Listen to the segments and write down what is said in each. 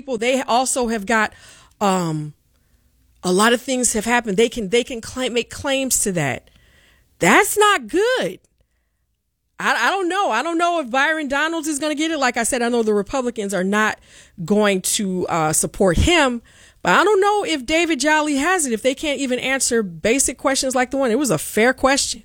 people. They also have got a lot of things have happened. They can make claims to that. That's not good. I don't know. I don't know if Byron Donalds is going to get it. Like I said, I know the Republicans are not going to support him. But I don't know if David Jolly has it, if they can't even answer basic questions like the one. It was a fair question.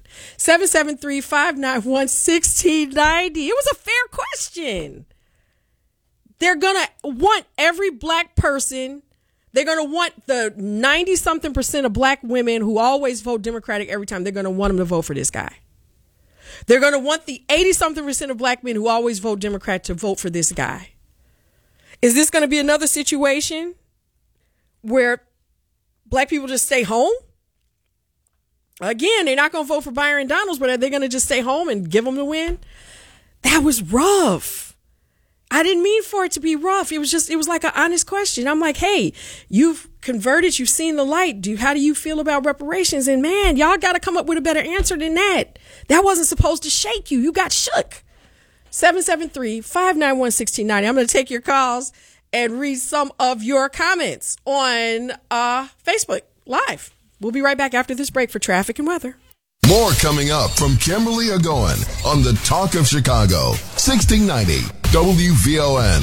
773-591-1690. It was a fair question. They're going to want every black person. They're going to want the 90-something% of black women who always vote Democratic every time. They're going to want them to vote for this guy. They're going to want the 80-something% of black men who always vote Democrat to vote for this guy. Is this going to be another situation where black people just stay home? Again, they're not going to vote for Byron Donalds, but are they going to just stay home and give them the win? That was rough. I didn't mean for it to be rough. It was like an honest question. I'm like, hey, you've converted. You've seen the light. How do you feel about reparations? And man, y'all got to come up with a better answer than that. That wasn't supposed to shake you. You got shook. 773-591-1690. I'm going to take your calls and read some of your comments on Facebook Live. We'll be right back after this break for traffic and weather. More coming up from Kimberly Agoin on the Talk of Chicago, 1690 WVON.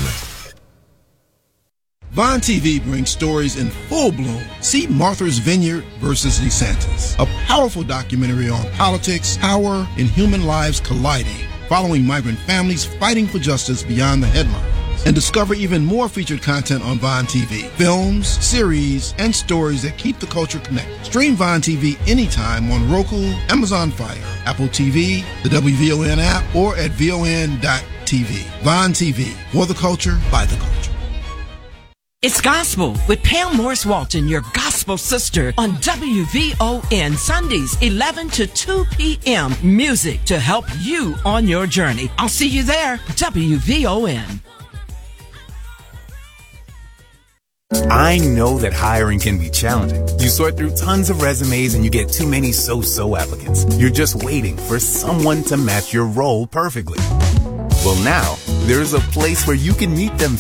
Vine TV brings stories in full bloom. See Martha's Vineyard versus DeSantis, a powerful documentary on politics, power, and human lives colliding, following migrant families fighting for justice beyond the headlines. And discover even more featured content on Vine TV. Films, series, and stories that keep the culture connected. Stream Vine TV anytime on Roku, Amazon Fire, Apple TV, the WVON app, or at VON.TV. Vine TV, for the culture, by the culture. It's Gospel with Pam Morris Walton, your gospel sister, on WVON Sundays, 11 to 2 p.m. Music to help you on your journey. I'll see you there. WVON. I know that hiring can be challenging. You sort through tons of resumes and you get too many so-so applicants. You're just waiting for someone to match your role perfectly. Well, now, there's a place where you can meet them